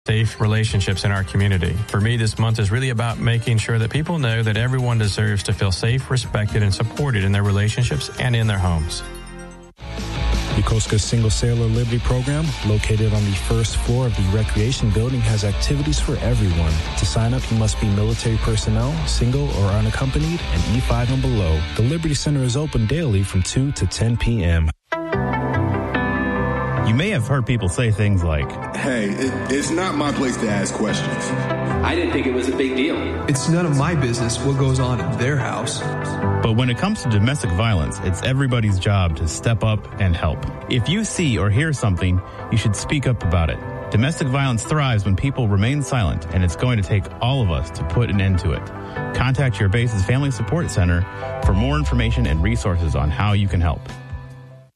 safe relationships in our community. For me, this month is really about making sure that people know that everyone deserves to feel safe, respected, and supported in their relationships and in their homes. Yokosuka's Single Sailor Liberty Program, located on the first floor of the Recreation Building, has activities for everyone. To sign up, you must be military personnel, single or unaccompanied, and E5 and below. The Liberty Center is open daily from 2 to 10 p.m. You may have heard people say things like, "Hey, it's not my place to ask questions. I didn't think it was a big deal. It's none of my business what goes on in their house." But when it comes to domestic violence, it's everybody's job to step up and help. If you see or hear something, you should speak up about it. Domestic violence thrives when people remain silent, and it's going to take all of us to put an end to it. Contact your base's Family Support Center for more information and resources on how you can help.